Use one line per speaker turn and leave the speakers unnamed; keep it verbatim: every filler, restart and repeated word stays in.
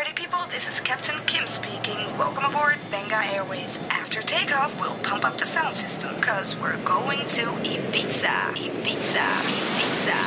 Party people, this is Captain Kim speaking. Welcome aboard Benga Airways. After takeoff, we'll pump up the sound system, cause we're going to Ibiza. Ibiza. Ibiza.